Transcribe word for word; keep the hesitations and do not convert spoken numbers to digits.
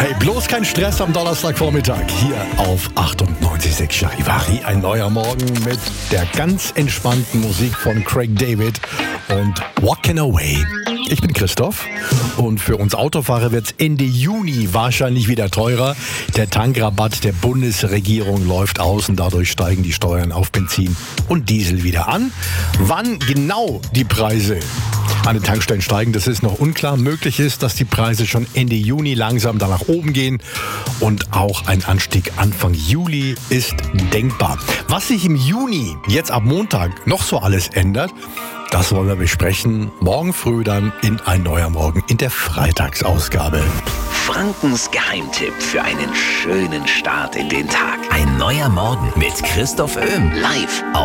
Hey, bloß kein Stress am Donnerstagvormittag hier auf achtundneunzig Komma sechs Charivari. Ein neuer Morgen mit der ganz entspannten Musik von Craig David und Walking Away. Ich bin Christoph und für uns Autofahrer wird es Ende Juni wahrscheinlich wieder teurer. Der Tankrabatt der Bundesregierung läuft aus und dadurch steigen die Steuern auf Benzin und Diesel wieder an. Wann genau die Preise an den Tankstellen steigen, das ist noch unklar. Möglich ist, dass die Preise schon Ende Juni langsam da nach oben gehen und auch ein Anstieg Anfang Juli ist denkbar. Was sich im Juni jetzt ab Montag noch so alles ändert, das wollen wir besprechen. Morgen früh dann in Ein neuer Morgen in der Freitagsausgabe. Frankens Geheimtipp für einen schönen Start in den Tag. Ein neuer Morgen mit Christoph Öhm. Live auf